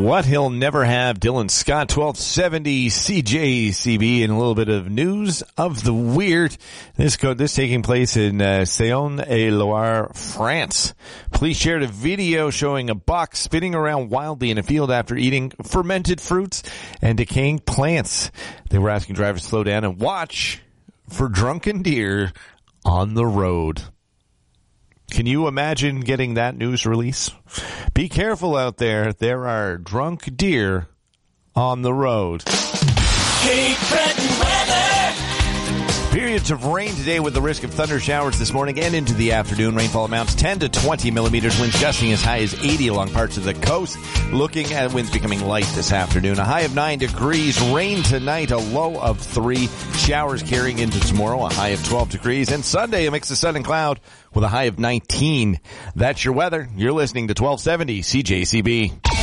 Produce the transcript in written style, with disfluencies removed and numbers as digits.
What he'll never have, Dylan Scott, 1270 CJCB, and a little bit of news of the weird. This taking place in Saône-et-Loire, France. Police shared a video showing a buck spinning around wildly in a field after eating fermented fruits and decaying plants. They were asking drivers to slow down and watch for drunken deer on the road. Can you imagine getting that news release? Be careful out there. There are drunk deer on the road. Cape Breton weather. Periods of rain today with the risk of thunder showers this morning and into the afternoon. Rainfall amounts 10 to 20 millimeters. Winds gusting as high as 80 along parts of the coast. Looking at winds becoming light this afternoon. A high of 9 degrees. Rain tonight, a low of 3. Showers carrying into tomorrow, a high of 12 degrees. And Sunday, a mix of sun and cloud with a high of 19. That's your weather. You're listening to 1270 CJCB.